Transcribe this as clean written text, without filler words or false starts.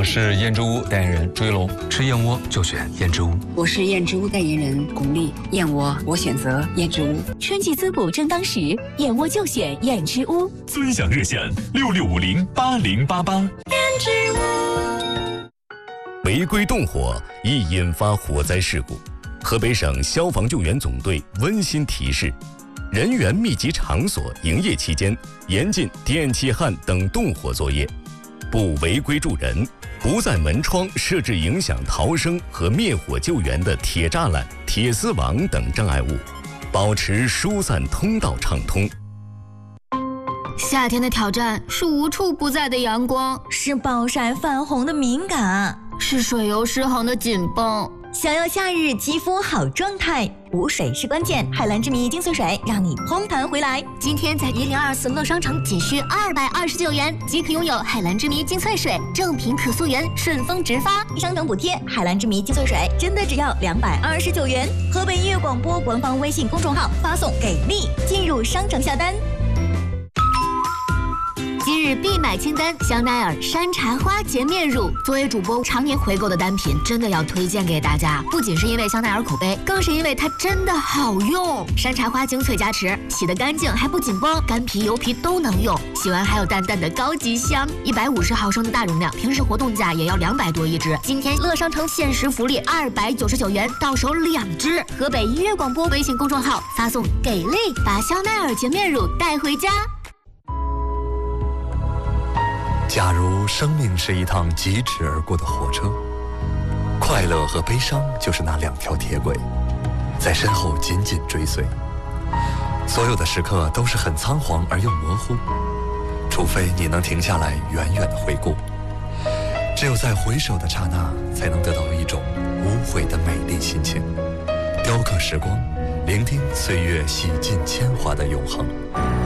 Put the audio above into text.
我是燕之屋代言人朱一龙， 吃燕窝就选燕之屋。 我是燕之屋代言人巩俐，燕窝我选择燕之屋。 春季滋补正当时，燕窝就选燕之屋。 尊享热线66508088。燕之屋。违规动火易引发火灾事故，河北省消防救援总队温馨提示：人员密集场所营业期间，严禁电气焊等动火作业，不违规助人，不在门窗设置影响逃生和灭火救援的铁栅栏、铁丝网等障碍物，保持疏散通道畅通。 夏天的挑战是无处不在的阳光， 是暴晒泛红的敏感， 是水油失衡的紧绷。 想要夏日肌肤好状态，补水是关键。海蓝之谜精粹水让你蓬弹回来。 今天在1024乐商城仅需229元即可拥有海蓝之谜精粹水，正品可溯源，顺丰直发， 商城补贴。海蓝之谜精粹水真的只要229元。河北音乐广播官方微信公众号发送给力进入商城下单。 今日必买清单：香奈儿山茶花洁面乳。作为主播常年回购的单品，真的要推荐给大家。不仅是因为香奈儿口碑，更是因为它真的好用。山茶花精粹加持，洗得干净还不紧绷，干皮油皮都能用。洗完还有淡淡的高级香。150毫升的大容量，平时活动价也要200多一支。今天乐商城限时福利299元，到手2支。河北音乐广播微信公众号发送给力，把香奈儿洁面乳带回家。 假如生命是一趟疾驰而过的火车，快乐和悲伤就是那2条铁轨，在身后紧紧追随。所有的时刻都是很仓皇而又模糊，除非你能停下来远远地回顾。只有在回首的刹那，才能得到一种无悔的美丽心情。雕刻时光，聆听岁月洗尽铅华的永恒。